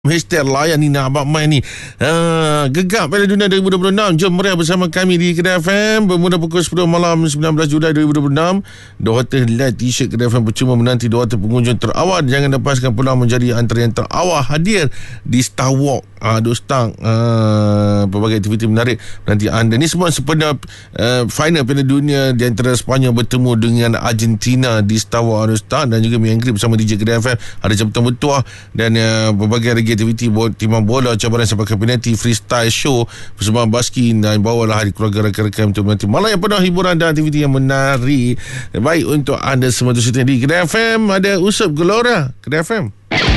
Hashtag layan ni nak Abang Mai ni. Gegap Piala Dunia 2026. Jom meriah bersama kami di Kedah FM. Bermula pukul 10 malam 19 Julai 2026. Dua hotel light t-shirt Kedah FM percuma menanti dua hotel pengunjung terawal. Jangan lepaskan peluang menjadi antara yang terawal hadir di Star Walk Dostang. Pelbagai aktiviti menarik menanti anda. Ni semua sempena final Piala Dunia di antara Sepanyol bertemu dengan Argentina di Star Walk Dostang, dan juga Mianggri bersama DJ Kedah FM. Ada jabatan bertuah dan berbagai lagi aktiviti timbang bola, cabaran sepakan penalti, freestyle show, persembahan baskin, dan bawalah hari keluarga rakan-rakan untuk menanti malam yang penuh hiburan dan aktiviti yang menarik. Baik untuk anda semua tu di Kedah FM. Ada Usop Gelora Kedah FM.